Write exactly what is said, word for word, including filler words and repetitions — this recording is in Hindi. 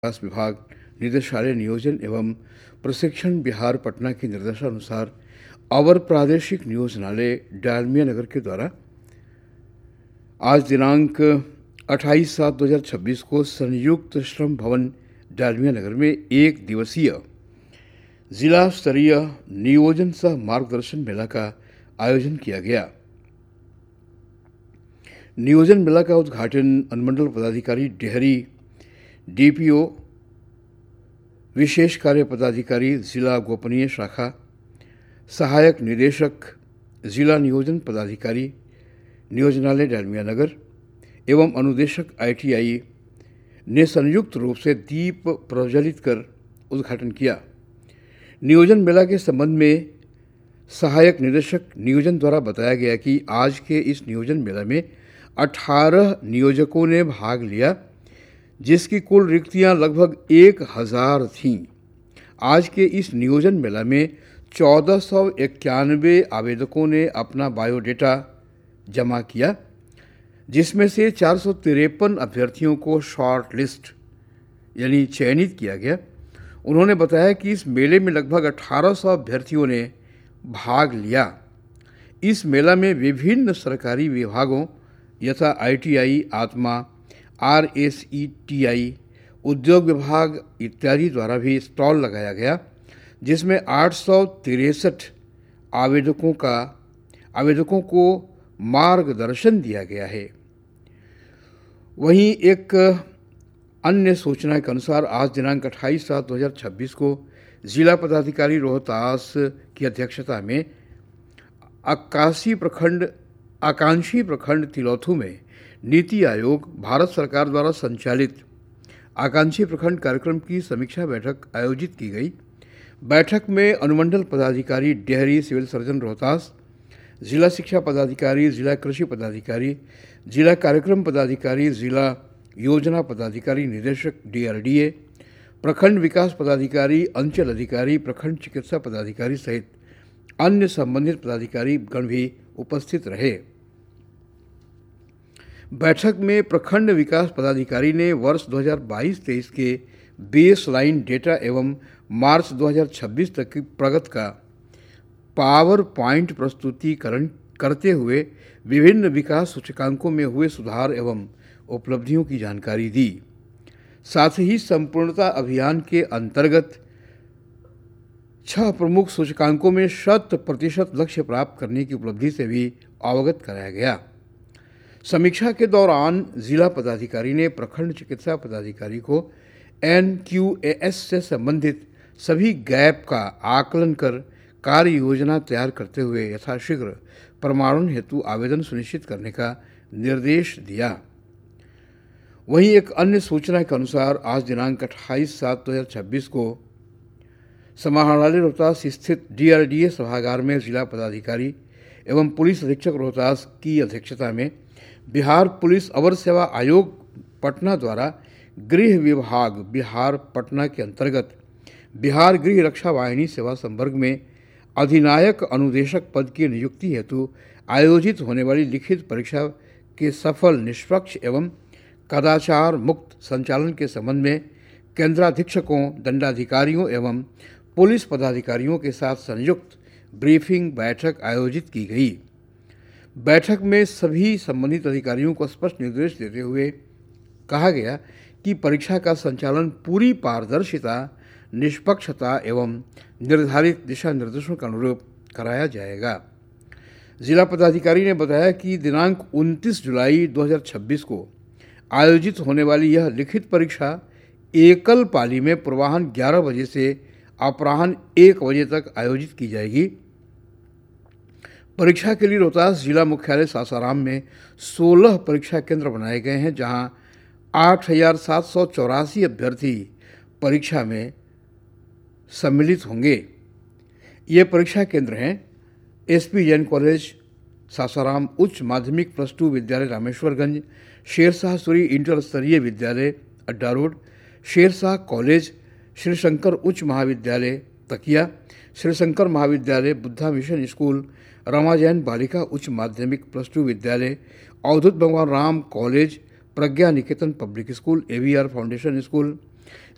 विकास विभाग निदेशालय नियोजन एवं प्रशिक्षण बिहार पटना के निर्देशानुसार अवर प्रादेशिक नियोजनालय डालमिया नगर के द्वारा आज दिनांक अट्ठाईस सात दो हज़ार छब्बीस को संयुक्त श्रम भवन डालमिया नगर में एक दिवसीय जिला स्तरीय नियोजन सह मार्गदर्शन मेला का आयोजन किया गया। नियोजन मेला का उद्घाटन अनुमंडल पदाधिकारी डेहरी, डीपीओ, विशेष कार्य पदाधिकारी जिला गोपनीय शाखा, सहायक निदेशक जिला नियोजन पदाधिकारी नियोजनालय डालमिया नगर एवं अनुदेशक आईटीआई ने संयुक्त रूप से दीप प्रज्वलित कर उद्घाटन किया। नियोजन मेला के संबंध में सहायक निदेशक नियोजन द्वारा बताया गया कि आज के इस नियोजन मेला में अठारह नियोजकों ने भाग लिया, जिसकी कुल रिक्तियां लगभग एक हजार थीं। आज के इस नियोजन मेला में चौदह सौ इक्यानवे आवेदकों ने अपना बायोडेटा जमा किया, जिसमें से चार सौ तिरपन अभ्यर्थियों को शॉर्ट लिस्ट यानी चयनित किया गया। उन्होंने बताया कि इस मेले में लगभग अठारह सौ अभ्यर्थियों ने भाग लिया। इस मेला में विभिन्न सरकारी विभागों यथा आईटीआई, आत्मा, आरएसईटीआई, उद्योग विभाग इत्यादि द्वारा भी स्टॉल लगाया गया, जिसमें आठ सौ तिरसठ आवेदकों का आवेदकों को मार्गदर्शन दिया गया है। वहीं एक अन्य सूचना के अनुसार आज दिनांक अट्ठाईस सात दो हज़ार छब्बीस को जिला पदाधिकारी रोहतास की अध्यक्षता में आकाशी प्रखंड आकांक्षी प्रखंड तिलौथू में नीति आयोग भारत सरकार द्वारा संचालित आकांक्षी प्रखंड कार्यक्रम की समीक्षा बैठक आयोजित की गई। बैठक में अनुमंडल पदाधिकारी डेहरी, सिविल सर्जन रोहतास, जिला शिक्षा पदाधिकारी, जिला कृषि पदाधिकारी, जिला कार्यक्रम पदाधिकारी, जिला योजना पदाधिकारी, निदेशक डीआरडीए, प्रखंड विकास पदाधिकारी, अंचल अधिकारी, प्रखंड चिकित्सा पदाधिकारी सहित अन्य संबंधित पदाधिकारी गण भी उपस्थित रहे। बैठक में प्रखंड विकास पदाधिकारी ने वर्ष दो हज़ार बाईस तेईस के बेस लाइन डेटा एवं मार्च दो हज़ार छब्बीस तक की प्रगति का पावर पॉइंट प्रस्तुतिकरण करते हुए विभिन्न विकास सूचकांकों में हुए सुधार एवं उपलब्धियों की जानकारी दी। साथ ही संपूर्णता अभियान के अंतर्गत छह प्रमुख सूचकांकों में शत प्रतिशत लक्ष्य प्राप्त करने की उपलब्धि से भी अवगत कराया गया। समीक्षा के दौरान जिला पदाधिकारी ने प्रखंड चिकित्सा पदाधिकारी को एन क्यू ए एस से संबंधित सभी गैप का आकलन कर कार्य योजना तैयार करते हुए यथाशीघ्र प्रमाणन हेतु आवेदन सुनिश्चित करने का निर्देश दिया। वहीं एक अन्य सूचना के अनुसार आज दिनांक अट्ठाईस सात दो हज़ार छब्बीस को समाहरणालय रोहतास स्थित डीआरडीए सभागार में जिला पदाधिकारी एवं पुलिस अधीक्षक रोहतास की अध्यक्षता में बिहार पुलिस अवर सेवा आयोग पटना द्वारा गृह विभाग बिहार पटना के अंतर्गत बिहार गृह रक्षा वाहिनी सेवा संवर्ग में अधिनायक अनुदेशक पद की नियुक्ति हेतु आयोजित होने वाली लिखित परीक्षा के सफल, निष्पक्ष एवं कदाचार मुक्त संचालन के संबंध में केंद्राधीक्षकों, दंडाधिकारियों एवं पुलिस पदाधिकारियों के साथ संयुक्त ब्रीफिंग बैठक आयोजित की गई। बैठक में सभी संबंधित अधिकारियों को स्पष्ट निर्देश देते हुए कहा गया कि परीक्षा का संचालन पूरी पारदर्शिता, निष्पक्षता एवं निर्धारित दिशा निर्देशों के अनुरूप कराया जाएगा। जिला पदाधिकारी ने बताया कि दिनांक उनतीस जुलाई दो हज़ार छब्बीस को आयोजित होने वाली यह लिखित परीक्षा एकल पाली में पूर्वाह्न ग्यारह बजे से अपराह्न एक बजे तक आयोजित की जाएगी। परीक्षा के लिए रोहतास जिला मुख्यालय सासाराम में सोलह परीक्षा केंद्र बनाए गए हैं, जहां आठ हजार सात सौ चौरासी अभ्यर्थी परीक्षा में सम्मिलित होंगे। ये परीक्षा केंद्र हैं एसपी जैन कॉलेज सासाराम, उच्च माध्यमिक प्लस टू विद्यालय रामेश्वरगंज, शेरशाह सूरी इंटर स्तरीय विद्यालय अड्डा रोड, शेरशाह कॉलेज, श्री शंकर उच्च महाविद्यालय तकिया, श्री शंकर महाविद्यालय, बुद्धा मिशन स्कूल, रमा जैन बालिका उच्च माध्यमिक प्लस टू विद्यालय, अवधूत भगवान राम कॉलेज, प्रज्ञा निकेतन public school, AVR foundation school,